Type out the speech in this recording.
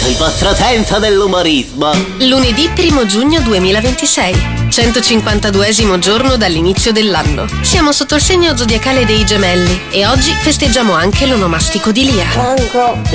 rispetto il vostro senso dell'umorismo. Lunedì 1 giugno 2026. 152esimo giorno dall'inizio dell'anno. Siamo sotto il segno zodiacale dei Gemelli e oggi festeggiamo anche l'onomastico di Lia.